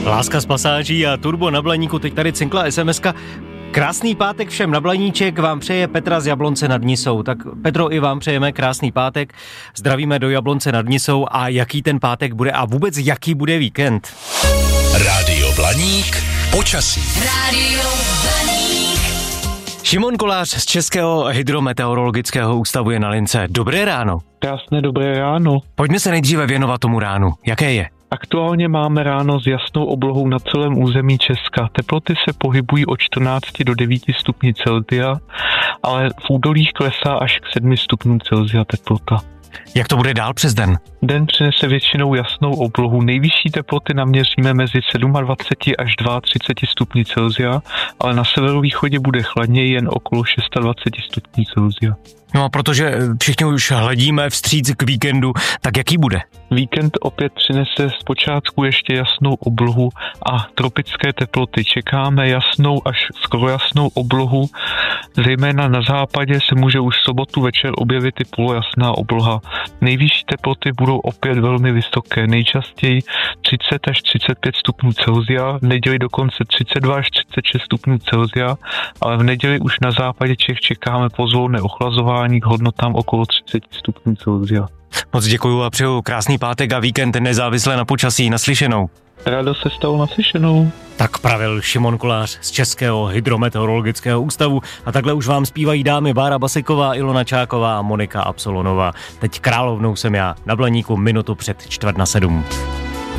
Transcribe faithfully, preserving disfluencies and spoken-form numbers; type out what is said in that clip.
Láska z pasáží a turbo na Blaníku, teď tady cinkla es em eska. Krásný pátek všem na Blaníček vám přeje Petra z Jablonce nad Nisou. Tak Petro, i vám přejeme krásný pátek. Zdravíme do Jablonce nad Nisou a jaký ten pátek bude a vůbec jaký bude víkend. Rádio Blaník, počasí. Rádio Blaník. Šimon Kolář z Českého hydrometeorologického ústavu je na lince. Dobré ráno. Krásné dobré ráno. Pojďme se nejdříve věnovat tomu ránu. Jaké je? Aktuálně máme ráno s jasnou oblohou na celém území Česka. Teploty se pohybují od čtrnáct do devíti stupňů Celsia, ale v údolích klesá až k sedmi stupňům Celsia teplota. Jak to bude dál přes den? Den přinese většinou jasnou oblohu. Nejvyšší teploty naměříme mezi dvacet sedm až třicet dva stupňů Celsia, ale na severovýchodě bude chladněji jen okolo dvacet šest stupňů Celsia. No a protože všichni už hledíme vstříc k víkendu, tak jaký bude? Víkend opět přinese zpočátku ještě jasnou oblohu a tropické teploty. Čekáme jasnou až skoro jasnou oblohu. Zejména na západě se může už v sobotu večer objevit i polojasná obloha. Nejvyšší teploty budou opět velmi vysoké, nejčastěji třicet až třicet pět stupňů Celsia, v neděli dokonce třicet dva až třicet šest stupňů Celsia, ale v neděli už na západě Čech čekáme pozvolné ochlazování k hodnotám okolo třicet stupňů Celsia. Moc děkuju a přeju krásný pátek a víkend nezávisle na počasí. Naslyšenou. Rádo se stalo naslyšenou. Tak pravil Šimon Kolář z Českého hydrometeorologického ústavu a takhle už vám zpívají dámy Bára Basiková, Ilona Čáková a Monika Absolonová. Teď královnou jsem já na Blaníku minutu před čtvrt na sedm.